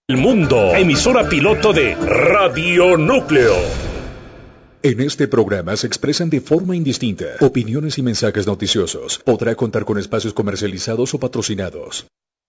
El mundo, emisora piloto de Radio Núcleo. En este programa se expresan de forma indistinta opiniones y mensajes noticiosos. Podrá contar con espacios comercializados o patrocinados.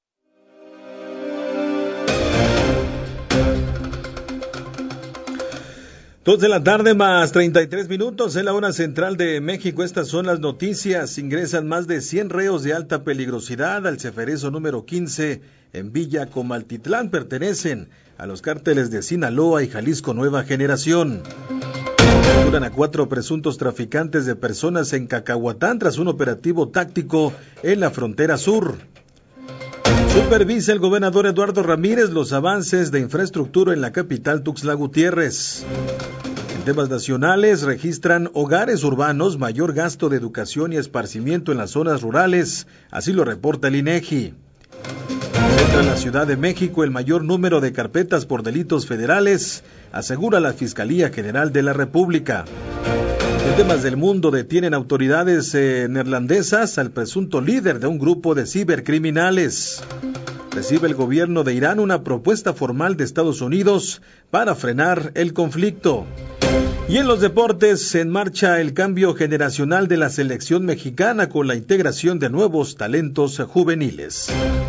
Dos de la tarde más 33 minutos en la hora central de México. Estas son las noticias. Ingresan más de 100 reos de alta peligrosidad al Ceferezo número 15 en Villa Comaltitlán. Pertenecen a los cárteles de Sinaloa y Jalisco Nueva Generación. Capturan a 4 presuntos traficantes de personas en Cacahuatán tras un operativo táctico en la frontera sur. Supervisa el gobernador Eduardo Ramírez los avances de infraestructura en la capital Tuxtla Gutiérrez. En temas nacionales, registran hogares urbanos mayor gasto de educación y esparcimiento en las zonas rurales, así lo reporta el INEGI. En la Ciudad de México, el mayor número de carpetas por delitos federales, asegura la Fiscalía General de la República. En temas del mundo, detienen autoridades neerlandesas al presunto líder de un grupo de cibercriminales. Recibe el gobierno de Irán una propuesta formal de Estados Unidos para frenar el conflicto. Y en los deportes, en marcha el cambio generacional de la selección mexicana con la integración de nuevos talentos juveniles.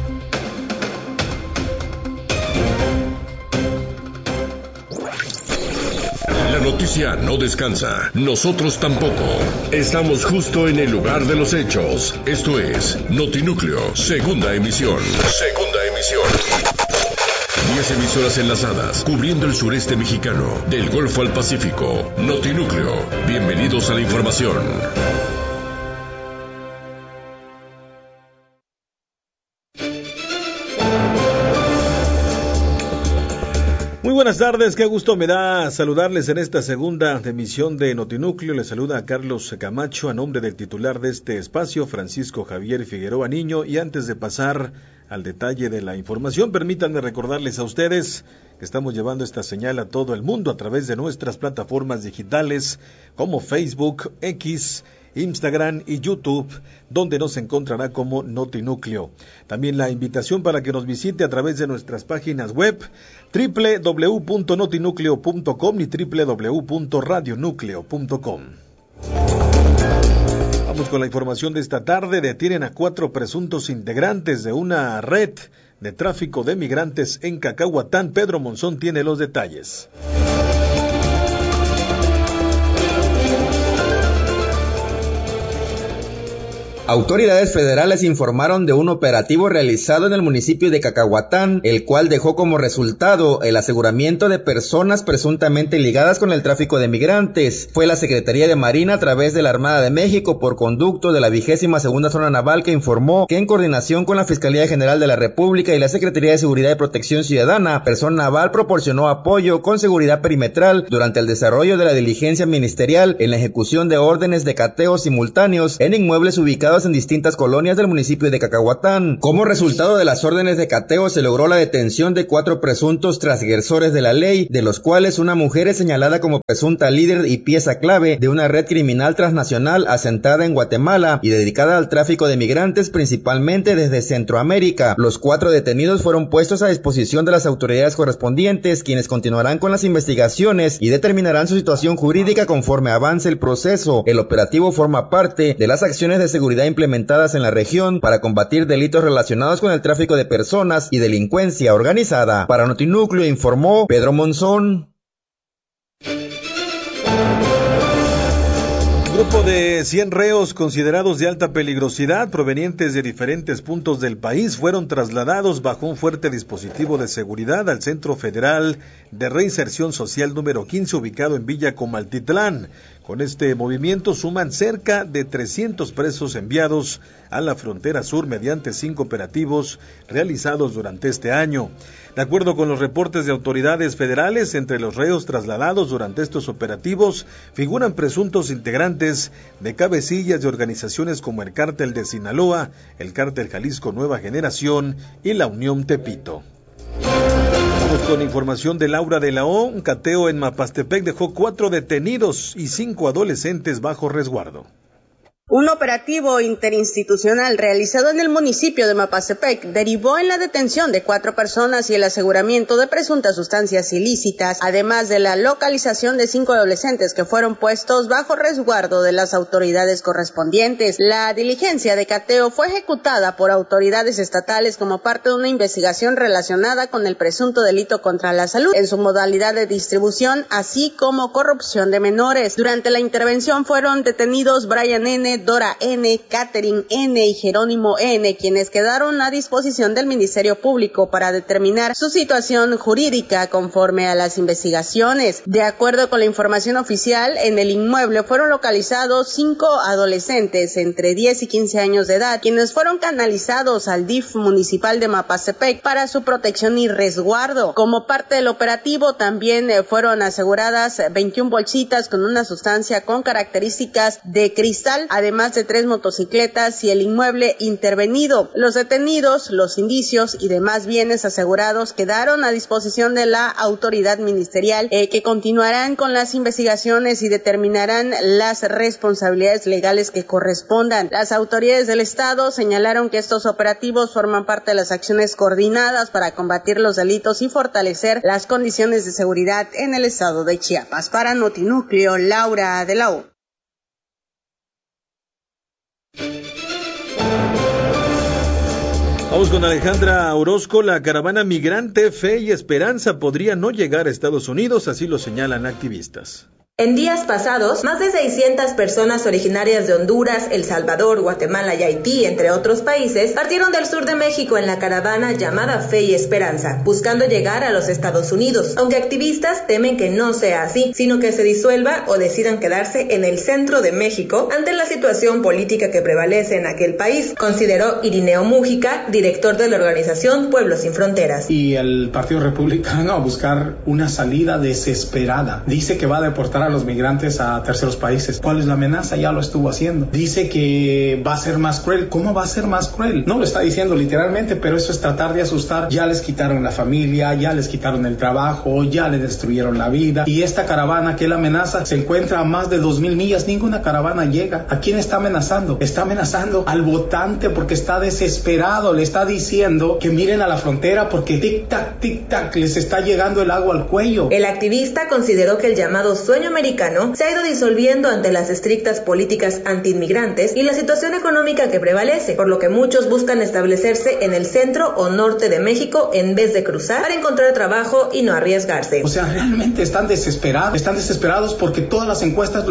La noticia no descansa, nosotros tampoco. Estamos justo en el lugar de los hechos. Esto es Notinúcleo, segunda emisión. 10 emisoras enlazadas, cubriendo el sureste mexicano, del Golfo al Pacífico. Notinúcleo, bienvenidos a la información. Muy buenas tardes, qué gusto me da saludarles en esta segunda emisión de Notinúcleo. Les saluda a Carlos Camacho a nombre del titular de este espacio, Francisco Javier Figueroa Niño. Y antes de pasar al detalle de la información, permítanme recordarles a ustedes que estamos llevando esta señal a todo el mundo a través de nuestras plataformas digitales como Facebook, X, Instagram y YouTube, donde nos encontrará como Notinúcleo. También la invitación para que nos visite a través de nuestras páginas web www.notinucleo.com y www.radionucleo.com. Vamos con la información de esta tarde. Detienen a 4 presuntos integrantes de una red de tráfico de migrantes en Cacahuatán. Pedro Monzón tiene los detalles. Autoridades federales informaron de un operativo realizado en el municipio de Cacahuatán, el cual dejó como resultado el aseguramiento de personas presuntamente ligadas con el tráfico de migrantes. Fue la Secretaría de Marina a través de la Armada de México por conducto de la 22ª Zona Naval que informó que en coordinación con la Fiscalía General de la República y la Secretaría de Seguridad y Protección Ciudadana, Persona Naval proporcionó apoyo con seguridad perimetral durante el desarrollo de la diligencia ministerial en la ejecución de órdenes de cateo simultáneos en inmuebles ubicados en distintas colonias del municipio de Cacahuatán. Como resultado de las órdenes de cateo se logró la detención de 4 presuntos transgresores de la ley, de los cuales una mujer es señalada como presunta líder y pieza clave de una red criminal transnacional asentada en Guatemala y dedicada al tráfico de migrantes principalmente desde Centroamérica. Los 4 detenidos fueron puestos a disposición de las autoridades correspondientes, quienes continuarán con las investigaciones y determinarán su situación jurídica conforme avance el proceso. El operativo forma parte de las acciones de seguridad implementadas en la región para combatir delitos relacionados con el tráfico de personas y delincuencia organizada. Para Notinúcleo informó Pedro Monzón. Grupo de 100 reos considerados de alta peligrosidad provenientes de diferentes puntos del país fueron trasladados bajo un fuerte dispositivo de seguridad al Centro Federal de Reinserción Social número 15 ubicado en Villa Comaltitlán. Con este movimiento suman cerca de 300 presos enviados a la frontera sur mediante 5 operativos realizados durante este año. De acuerdo con los reportes de autoridades federales, entre los reos trasladados durante estos operativos figuran presuntos integrantes de cabecillas de organizaciones como el Cártel de Sinaloa, el Cártel Jalisco Nueva Generación y la Unión Tepito. Vamos con información de Laura de la O. Un cateo en Mapastepec dejó 4 detenidos y 5 adolescentes bajo resguardo. Un operativo interinstitucional realizado en el municipio de Mapastepec derivó en la detención de 4 personas y el aseguramiento de presuntas sustancias ilícitas, además de la localización de 5 adolescentes que fueron puestos bajo resguardo de las autoridades correspondientes. La diligencia de cateo fue ejecutada por autoridades estatales como parte de una investigación relacionada con el presunto delito contra la salud en su modalidad de distribución, así como corrupción de menores. Durante la intervención fueron detenidos Brian N., Dora N., Catherine N. y Jerónimo N., quienes quedaron a disposición del Ministerio Público para determinar su situación jurídica conforme a las investigaciones. De acuerdo con la información oficial, en el inmueble fueron localizados 5 adolescentes entre 10 y 15 años de edad, quienes fueron canalizados al DIF municipal de Mapastepec para su protección y resguardo. Como parte del operativo, también fueron aseguradas 21 bolsitas con una sustancia con características de cristal, además de 3 motocicletas y el inmueble intervenido. Los detenidos, los indicios y demás bienes asegurados quedaron a disposición de la autoridad ministerial, que continuarán con las investigaciones y determinarán las responsabilidades legales que correspondan. Las autoridades del estado señalaron que estos operativos forman parte de las acciones coordinadas para combatir los delitos y fortalecer las condiciones de seguridad en el estado de Chiapas. Para Notinúcleo, Laura de la O. Vamos con Alejandra Orozco. La caravana migrante Fe y Esperanza podría no llegar a Estados Unidos, así lo señalan activistas. En días pasados, más de 600 personas originarias de Honduras, El Salvador, Guatemala y Haití, entre otros países, partieron del sur de México en la caravana llamada Fe y Esperanza, buscando llegar a los Estados Unidos, aunque activistas temen que no sea así, sino que se disuelva o decidan quedarse en el centro de México ante la situación política que prevalece en aquel país, consideró Irineo Mújica, director de la organización Pueblos Sin Fronteras. Y el Partido Republicano a buscar una salida desesperada. Dice que va a deportar a los migrantes a terceros países. ¿Cuál es la amenaza? Ya lo estuvo haciendo. Dice que va a ser más cruel. ¿Cómo va a ser más cruel? No lo está diciendo literalmente, pero eso es tratar de asustar. Ya les quitaron la familia, ya les quitaron el trabajo, ya les destruyeron la vida. Y esta caravana que él amenaza se encuentra a más de 2,000 millas. Ninguna caravana llega. ¿A quién está amenazando? Está amenazando al votante porque está desesperado. Le está diciendo que miren a la frontera porque tic-tac, les está llegando el agua al cuello. El activista consideró que el llamado sueño americano se ha ido disolviendo ante las estrictas políticas antiinmigrantes y la situación económica que prevalece, por lo que muchos buscan establecerse en el centro o norte de México en vez de cruzar para encontrar trabajo y no arriesgarse. O sea, realmente están desesperados porque todas las encuestas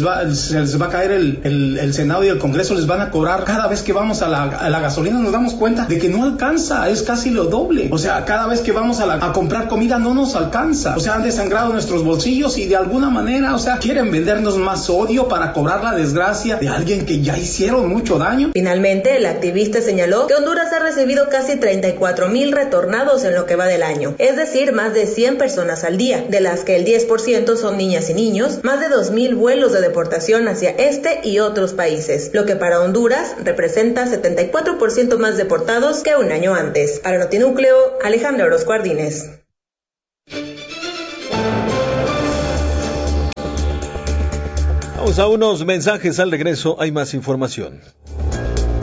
se les va a caer el Senado y el Congreso les van a cobrar. Cada vez que vamos a la gasolina nos damos cuenta de que no alcanza, es casi lo doble. O sea, cada vez que vamos a comprar comida no nos alcanza. O sea, han desangrado nuestros bolsillos y de alguna manera, o sea, quieren vendernos más odio para cobrar la desgracia de alguien que ya hicieron mucho daño. Finalmente, el activista señaló que Honduras ha recibido casi 34,000 retornados en lo que va del año, es decir, más de 100 personas al día, de las que el 10% son niñas y niños, más de 2,000 vuelos de deportación hacia este y otros países, lo que para Honduras representa 74% más deportados que un año antes. Para Notinúcleo, Alejandra Orozco Ardínez. Vamos a unos mensajes, al regreso hay más información.